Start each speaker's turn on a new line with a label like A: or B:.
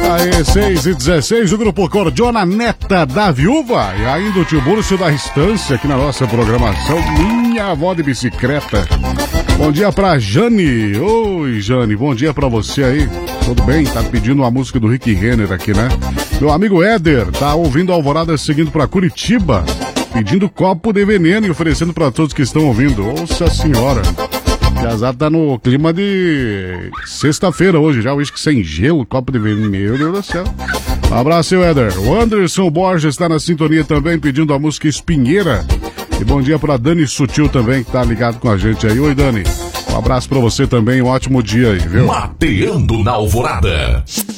A: Aí, 6h16, o grupo Cordiona Neta da Viúva. E ainda o tio Búrcio da Estância aqui na nossa programação. Minha avó de bicicleta. Bom dia pra Jane. Oi, Jane, bom dia pra você aí. Tudo bem? Tá pedindo uma música do Rick Renner aqui, né? Meu amigo Éder tá ouvindo a Alvorada seguindo pra Curitiba, pedindo copo de veneno e oferecendo pra todos que estão ouvindo. Nossa senhora. Piazada tá no clima de sexta-feira hoje, já uísque sem gelo, copo de veneno, meu Deus do céu. Um abraço, seu Éder. O Anderson Borges está na sintonia também, pedindo a música Espinheira. E bom dia pra Dani Sutil também, que tá ligado com a gente aí. Oi, Dani. Um abraço pra você também, um ótimo dia aí, viu?
B: Mateando na Alvorada.